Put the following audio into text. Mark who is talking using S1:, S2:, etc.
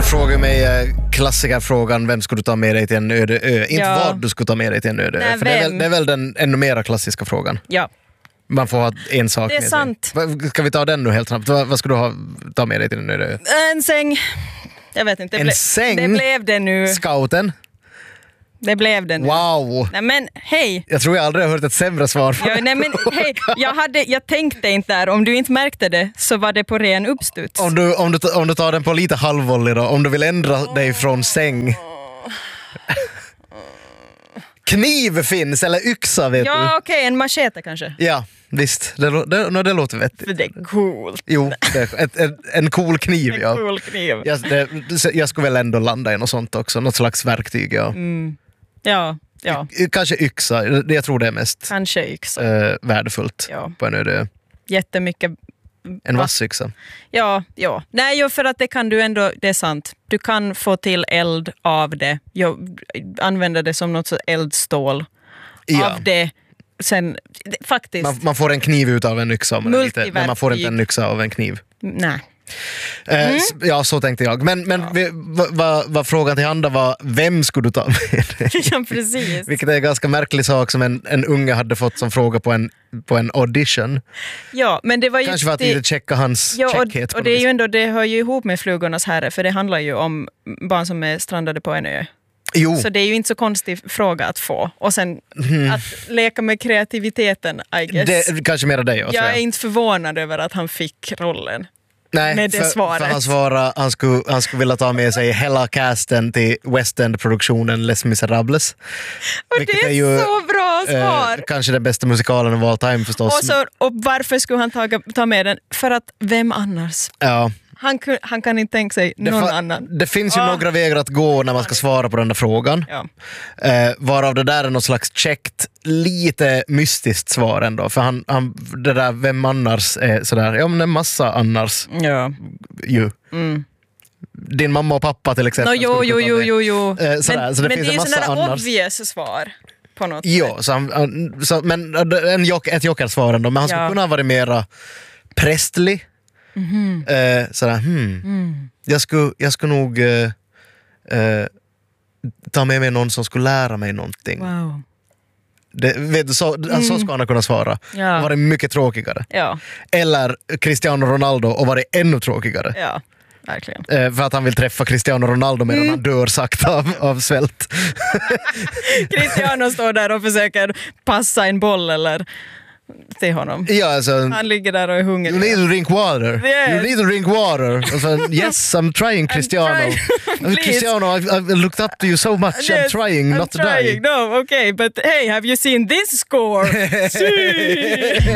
S1: frågar mig klassikerfrågan, vem skulle du ta med dig till en öde ö? Inte vad du skulle ta med dig till en öde ö. För det är väl den ännu mera klassiska frågan.
S2: Ja.
S1: Man får ha en sak med sig.
S2: Det är sant.
S1: Ska vi ta den nu helt snabbt? Vad ska du ta med dig till en öde ö?
S2: En säng. Jag vet inte.
S1: En säng?
S2: Det blev det nu.
S1: Scouten?
S2: Det blev det nu.
S1: Wow!
S2: Nej men hej!
S1: Jag tror jag aldrig har hört ett sämre svar.
S2: Ja, nej men hej, jag tänkte inte där. Om du inte märkte det så var det på ren uppstuds.
S1: Om du tar den på lite halvvolley då, om du vill ändra dig från säng. Kniv finns, eller yxa vet du.
S2: Ja okej, en machete kanske.
S1: Ja, visst. Det låter vettigt.
S2: För det är coolt.
S1: Jo, en cool kniv,
S2: En
S1: ja.
S2: cool kniv.
S1: Jag skulle väl ändå landa i något sånt också. Något slags verktyg, ja.
S2: Ja.
S1: Kanske yxa, jag tror det är mest
S2: Kanske yxa.
S1: värdefullt på en öde ö.
S2: Jättemycket.
S1: En vassyxa.
S2: Ja. Nej, för att det kan du ändå, det är sant. Du kan få till eld av det. Använda det som något så eldstål av det. Sen, faktiskt.
S1: Man får en kniv ut av en yxa, men man får inte en yxa av en kniv.
S2: Nej.
S1: Ja, så tänkte jag. Men vad frågan till handa var, vem skulle du ta med dig?
S2: Ja, precis.
S1: Vilket är en ganska märklig sak som en unge hade fått som fråga på en audition.
S2: Ja, men det var ju
S1: kanske för att inte checka hans checkhet.
S2: Och det är ju ändå, det hör ju ihop med Flugornas herre, för det handlar ju om barn som är strandade på en ö.
S1: Jo.
S2: Så det är ju inte så konstig fråga att få. Och sen att leka med kreativiteten, I guess.
S1: Det kanske mer dig.
S2: Jag är inte förvånad över att han fick rollen.
S1: Nej,
S2: med det svaret.
S1: För han svarade han skulle vilja ta med sig hela casten till West End-produktionen Les Miserables.
S2: Och det är ju, så bra svar!
S1: Kanske den bästa musikalen av all time förstås.
S2: Och varför skulle han ta med den? För att vem annars?
S1: Ja.
S2: Han kan inte tänka sig någon annan.
S1: Det finns ju några vägar att gå när man ska svara på den där frågan.
S2: Ja.
S1: Varav det där är något slags checkt, lite mystiskt svar ändå. För han det där vem annars är sådär, ja men en massa annars.
S2: Ja.
S1: Ju. Din mamma och pappa till exempel.
S2: Jo.
S1: Sådär, så det finns
S2: det är ju sådana
S1: annars.
S2: Obvious svar på något
S1: jo,
S2: sätt.
S1: Men ett jokersvar ändå. Men han skulle kunna ha varit mera prästlig. Sådär, Jag skulle nog ta med mig någon som skulle lära mig någonting.
S2: Wow.
S1: Så ska han kunna svara. Och varit mycket tråkigare.
S2: Ja.
S1: Eller Cristiano Ronaldo och varit ännu tråkigare.
S2: Ja, verkligen.
S1: För att han vill träffa Cristiano Ronaldo medan han dör sakta av svält.
S2: Cristiano står där och försöker passa en boll eller till honom.
S1: Ja, alltså,
S2: han ligger där och är hungrig.
S1: You need to drink water.
S2: Yes.
S1: You need to drink water. Alltså, yes, I'm trying, Cristiano. Cristiano, I've looked up to you so much. I'm trying not to die.
S2: No, okay, but hey, have you seen this score? See?